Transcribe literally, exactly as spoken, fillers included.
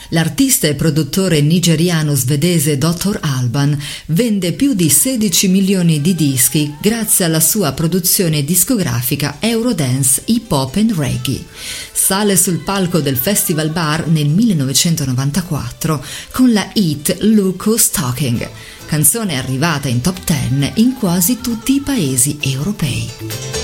L'artista e produttore nigeriano-svedese doctor Alban vende più di sedici milioni di dischi grazie alla sua produzione discografica Eurodance, Hip Hop and Reggae. Sale sul palco del Festival Bar nel millenovecentonovantaquattro con la hit Look Who's Talking, canzone arrivata in top dieci in quasi tutti i paesi europei.